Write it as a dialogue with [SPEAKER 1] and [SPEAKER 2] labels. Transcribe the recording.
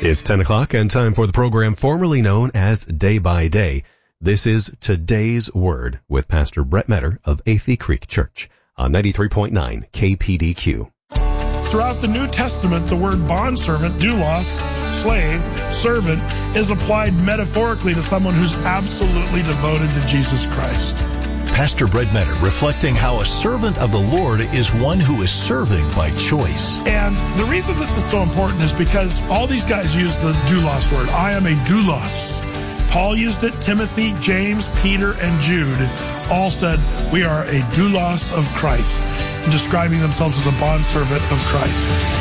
[SPEAKER 1] It's 10 o'clock and time for the program formerly known as Day by Day. This is Today's Word with Pastor Brett Metter of Athey Creek Church on 93.9 KPDQ.
[SPEAKER 2] Throughout the New Testament, the word bondservant, doulos, slave, servant, is applied metaphorically to someone who's absolutely devoted to Jesus Christ.
[SPEAKER 3] Pastor Brett Metter reflecting how a servant of the Lord is one who is serving by choice.
[SPEAKER 2] And the reason this is so important is because all these guys use the doulos word. I am a doulos. Paul used it, Timothy, James, Peter, and Jude all said, we are a doulos of Christ, describing themselves as a bondservant of Christ.